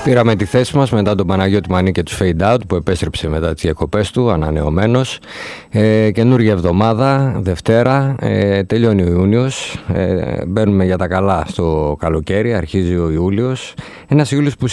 Πήραμε τη θέση μας μετά τον Παναγιώτη Μανί και τους Fade Out που επέστρεψε μετά τις διακοπές του, ανανεωμένος. Καινούργια εβδομάδα, Δευτέρα, τελειώνει ο Ιούνιος, μπαίνουμε για τα καλά στο καλοκαίρι, αρχίζει ο Ιούλιος. Ένας Ιούλιος που